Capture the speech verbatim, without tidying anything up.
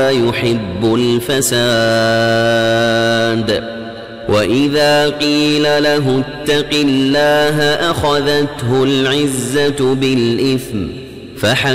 يحب الفساد وإذا قيل له اتق الله أخذته العزة بالإثم